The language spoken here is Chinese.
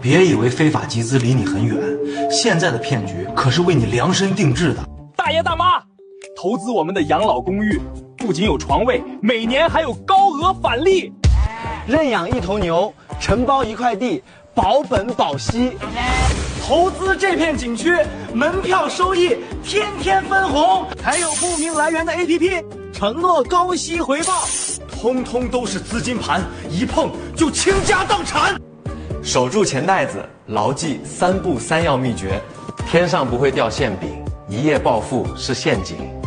别以为非法集资离你很远，现在的骗局可是为你量身定制的。 大爷大妈，投资我们的养老公寓，不仅有床位，每年还有高额返利。 认养1头牛，承包1块地，保本保息。 投资这片景区，门票收益天天分红，还有不明来源的 APP， 承诺高息回报，通通都是资金盘，一碰就倾家荡产。 守住钱袋子，牢记3步3要秘诀：天上不会掉馅饼，一夜暴富是陷阱。